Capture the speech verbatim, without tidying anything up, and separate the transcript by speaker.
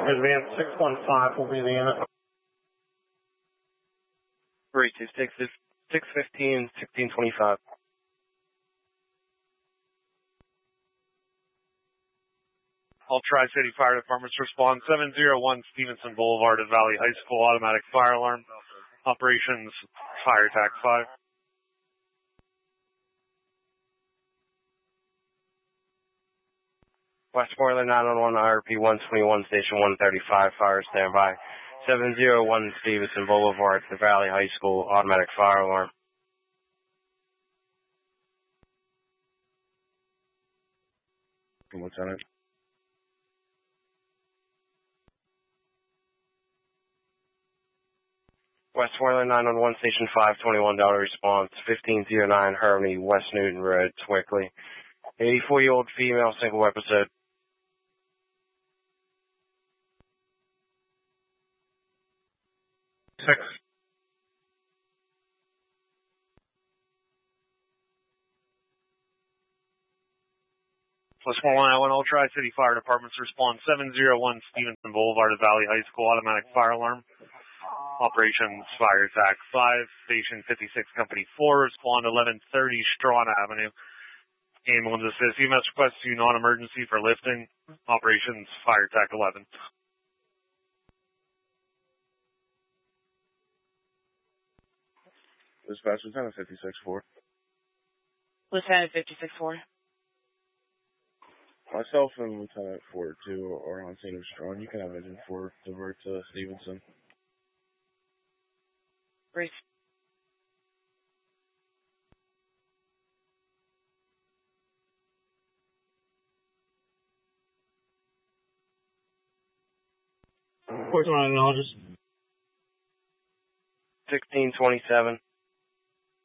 Speaker 1: Advance six one five will be the unit.
Speaker 2: three two six, six fifteen, sixteen twenty-five.
Speaker 3: All Tri-City Fire Departments respond seven zero one Stevenson Boulevard at Valley High School, automatic fire alarm. Operations Fire Attack five.
Speaker 2: Westmoreland nine one one R P one twenty-one, Station one thirty-five, fire standby. seven zero one Stevenson Boulevard at Valley High School, automatic fire alarm. Lieutenant. Westmoreland nine one one, Station five twenty-one, dollar response, fifteen oh nine Harmony, West Newton Road, Twickley. eighty-four-year-old female, single episode.
Speaker 1: Six.
Speaker 3: Westmoreland nine one one, all Tri-City Fire Departments respond seven zero one Stevenson Boulevard at Valley High School, automatic fire alarm. Operations Fire Attack five, Station fifty-six Company four, respond eleven thirty Strawn Avenue. Ambulance assist. E M S request to non-emergency for lifting. Operations Fire Attack eleven.
Speaker 2: Dispatch, Lieutenant fifty-six four.
Speaker 4: Lieutenant fifty-six four.
Speaker 2: Myself and Lieutenant four two are on scene of Strawn. You can have engine four divert to Stevenson.
Speaker 4: Bruce.
Speaker 1: Fourth line acknowledges.
Speaker 2: sixteen twenty-seven.